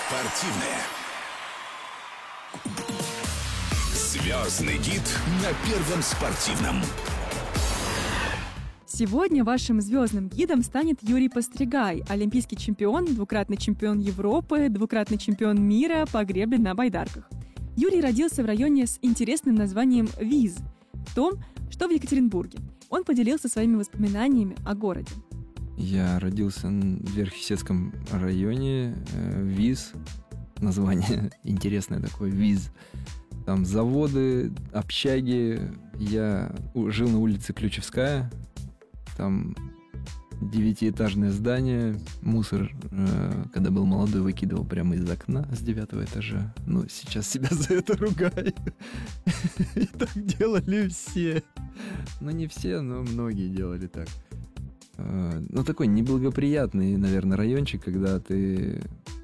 Спортивная. Звездный гид на Первом спортивном. Сегодня вашим звездным гидом станет Юрий Постригай, олимпийский чемпион, двукратный чемпион Европы, двукратный чемпион мира по гребле на байдарках. Юрий родился в районе с интересным названием Виз, в том, что в Екатеринбурге. Он поделился своими воспоминаниями о городе. Я родился в Верхесецком районе, Виз, название интересное такое, Виз. Там заводы, общаги. Я жил на улице Ключевская. Там 9-этажное здание. Мусор, когда был молодой, выкидывал прямо из окна с 9-го этажа. Ну, сейчас себя за это ругаю. И так делали все. Ну, не все, но многие делали так. Ну, такой неблагоприятный, наверное, райончик, когда ты...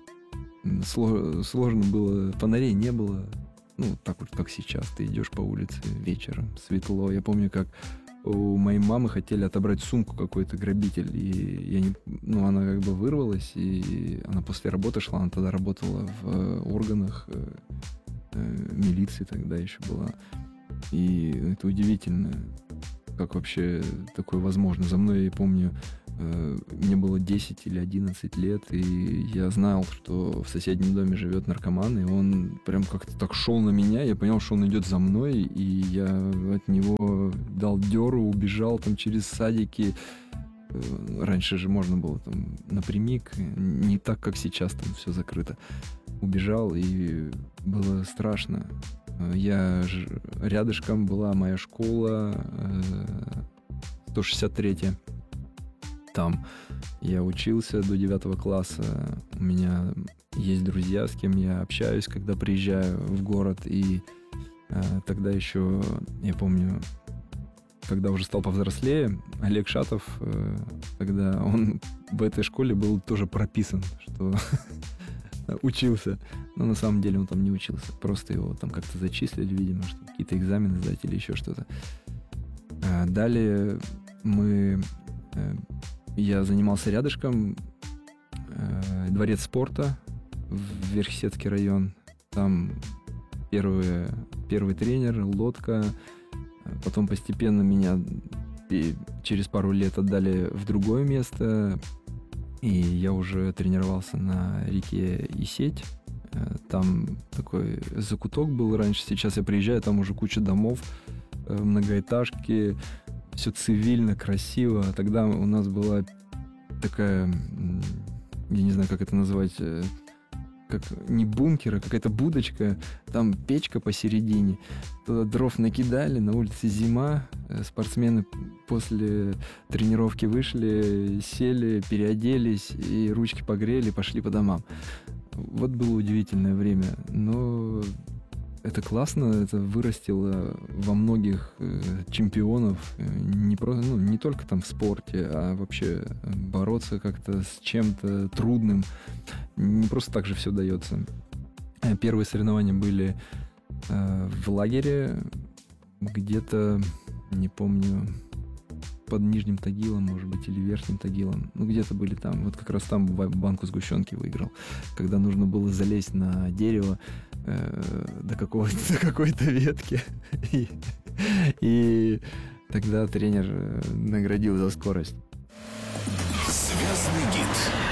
Сложно было, фонарей не было. Ну, так вот, как сейчас. Ты идешь по улице вечером, светло. Я помню, как у моей мамы хотели отобрать сумку какой-то грабитель. И я не... Ну, она как бы вырвалась, и она после работы шла. Она тогда работала в органах милиции тогда еще была. И это удивительно, как вообще такое возможно. За мной, я помню, мне было 10 или 11 лет, и я знал, что в соседнем доме живет наркоман, и он прям как-то так шел на меня, я понял, что он идет за мной, и я от него дал дёру, убежал там через садики. Раньше же можно было там напрямик, не так, как сейчас, там все закрыто. Убежал, и было страшно. Рядышком была моя школа, 163-я. Там я учился до 9 класса. У меня есть друзья, с кем я общаюсь, когда приезжаю в город. И тогда еще, я помню, когда уже стал повзрослее, Олег Шатов, тогда он в этой школе был тоже прописан, что учился. Но на самом деле он там не учился. Просто его там как-то зачислили, видимо, что какие-то экзамены сдать или еще что-то. Далее я занимался рядышком, дворец спорта, в Верхесецкий район. Там первый тренер, лодка. Потом постепенно меня через пару лет отдали в другое место. И я уже тренировался на реке Исеть. Там такой закуток был раньше. Сейчас я приезжаю, там уже куча домов, многоэтажки. Все цивильно, красиво. Тогда у нас была такая, я не знаю, как это назвать, как не бункер, а какая-то будочка. Там печка посередине. Туда дров накидали, на улице зима. Спортсмены после тренировки вышли, сели, переоделись и ручки погрели, пошли по домам. Вот было удивительное время. Но это классно, это вырастило во многих чемпионов, не только там в спорте, а вообще бороться как-то с чем-то трудным. Не просто так же все дается. Первые соревнования были в лагере, где-то, не помню, под Нижним Тагилом, может быть, или Верхним Тагилом. Ну, где-то были там. Вот как раз там банку сгущенки выиграл. Когда нужно было залезть на дерево до какой-то ветки. И тогда тренер наградил за скорость. Звездный гид.